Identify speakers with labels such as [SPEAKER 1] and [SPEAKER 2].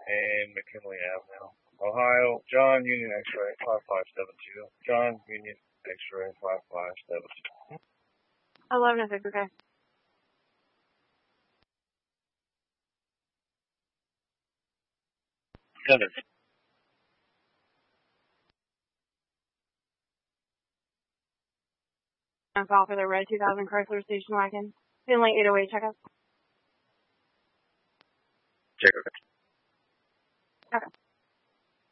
[SPEAKER 1] and McKinley Avenue. Ohio, John Union X-ray 5572. John Union X-ray 5572.
[SPEAKER 2] 1106, okay.
[SPEAKER 1] Seven.
[SPEAKER 2] On call for the red 2000 Chrysler station wagon. Finley 808 checkup.
[SPEAKER 1] Check.
[SPEAKER 2] Okay.